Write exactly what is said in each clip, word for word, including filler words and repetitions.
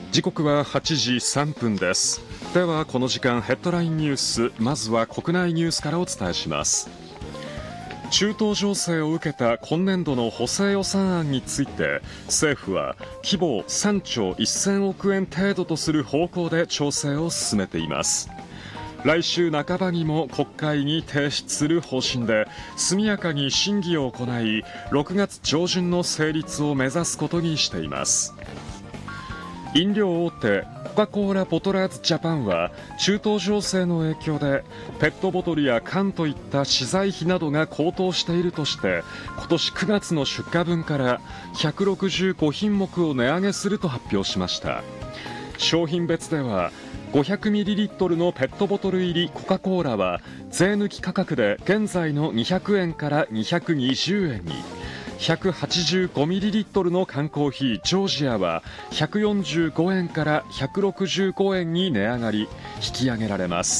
時刻ははちじさんぷんです。ではこの時間ヘッドラインニュース、まずは国内ニュースからお伝えします。中東情勢を受けた今年度の補正予算案について、政府は規模をさんちょうせんおくえん程度とする方向で調整を進めています。来週半ばにも国会に提出する方針で、速やかに審議を行い、ろくがつじょうじゅんの成立を目指すことにしています。飲料大手コカ・コーラボトラーズジャパンは、中東情勢の影響でペットボトルや缶といった資材費などが高騰しているとして、今年くがつの出荷分からひゃくろくじゅうごひんもくを値上げすると発表しました。商品別ではごひゃくミリリットル のペットボトル入りコカ・コーラは税抜き価格で現在のにひゃくえんからにひゃくにじゅうえんに、ひゃくはちじゅうごミリリットル の缶コーヒージョージアはひゃくよんじゅうごえんからひゃくろくじゅうごえんに値上がり、引き上げられます。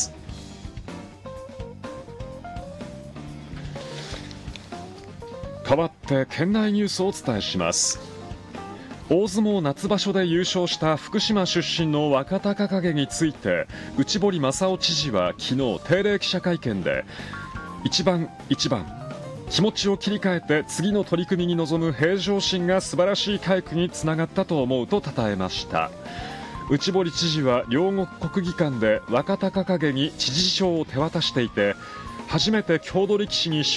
代わって県内ニュースをお伝えします。大相撲夏場所で優勝した福島出身の若隆景について、内堀正夫知事は昨日定例記者会見で、一番一番気持ちを切り替えて次の取り組みに臨む平常心が素晴らしい回復につながったと思うと称えました。内堀知事は両国国技館で若隆景に知事賞を手渡していて、初めて郷土力士に